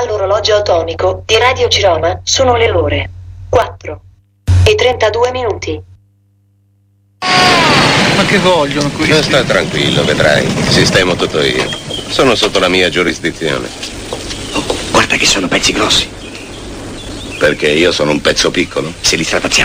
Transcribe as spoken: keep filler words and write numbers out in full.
Dall'orologio atomico di Radio Ciroma sono le ore quattro e trentadue minuti. Ma che vogliono qui? Ma sta tranquillo, vedrai. Sistemo tutto io. Sono sotto la mia giurisdizione. Oh, guarda che sono pezzi grossi. Perché io sono un pezzo piccolo? Se li strapazziamo